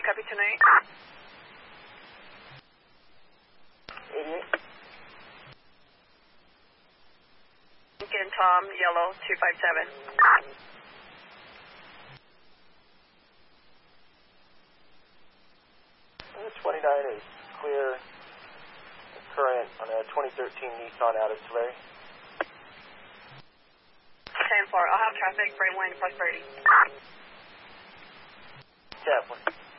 copy tonight. 88. Lincoln, Tom, yellow, 257. The 29 is clear. Current on a 2013 Nissan out of Tulare. 10-4. I'll have traffic, Brainway, Prosperity. 10-4.